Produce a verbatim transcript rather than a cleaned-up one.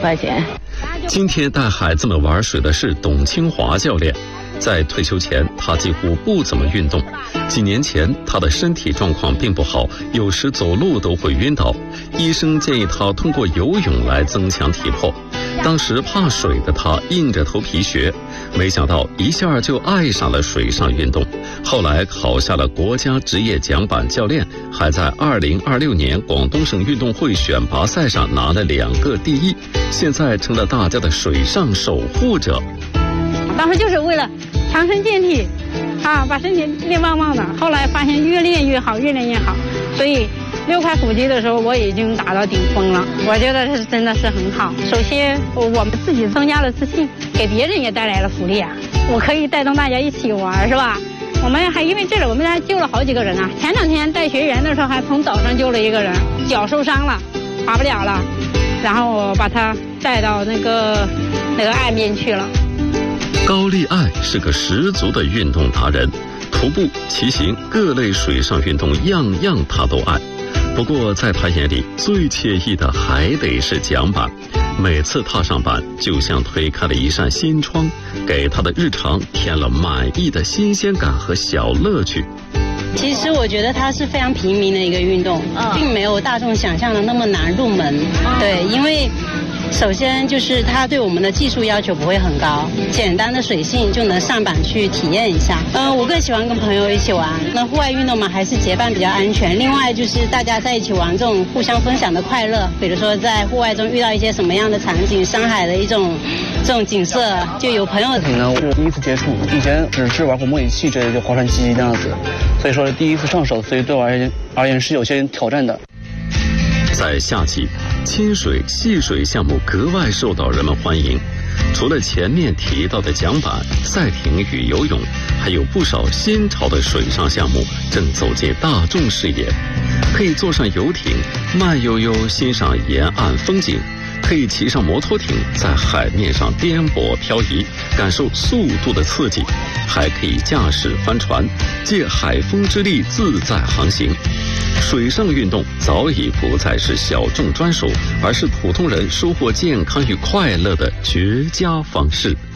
块钱。 今天带孩子们玩水的是董清华教练。在退休前，他几乎不怎么运动。几年前，他的身体状况并不好，有时走路都会晕倒。医生建议他通过游泳来增强体魄。当时怕水的他硬着头皮学，没想到一下就爱上了水上运动。后来考下了国家职业桨板教练，还在二零二六年广东省运动会选拔赛上拿了两个第一，现在成了大家的水上守护者。 当时就是为了强身健体，啊，把身体练棒棒的。后来发现越练越好，越练越好，所以六块腹肌的时候我已经达到顶峰了。我觉得是真的是很好。首先我们自己增加了自信，给别人也带来了福利啊！我可以带动大家一起玩，是吧？我们还因为这个，我们还救了好几个人啊。前两天带学员的时候，还从岛上救了一个人，脚受伤了，滑不了了，然后我把他带到那个那个岸边去了。 高丽爱是个十足的运动达人，徒步、骑行各类水上运动样样他都爱。不过在他眼里，最惬意的还得是桨板。每次踏上板，就像推开了一扇心窗，给他的日常添了满意的新鲜感和小乐趣。 其实我觉得它是非常平民的一个运动，并没有大众想象的那么难入门。对，因为首先就是它对我们的技术要求不会很高，简单的水性就能上板去体验一下。嗯、呃，我更喜欢跟朋友一起玩。那户外运动嘛，还是结伴比较安全。另外就是大家在一起玩，这种互相分享的快乐，比如说在户外中遇到一些什么样的场景，山海的一种这种景色，就有朋友。 呢，我是第一次接触，以前只是玩过模拟器之类的，就划船机那样子，所以说第一次上手，所以对我而言而言是有些挑战的。 在夏季，亲水、戏水项目格外受到人们欢迎。除了前面提到的桨板、赛艇与游泳，还有不少新潮的水上项目正走进大众视野。可以坐上游艇，慢悠悠欣赏沿岸风景；可以骑上摩托艇，在海面上颠簸漂移，感受速度的刺激；还可以驾驶帆船，借海风之力自在航行。水上运动早已不再是小众专属，而是普通人收获健康与快乐的绝佳方式。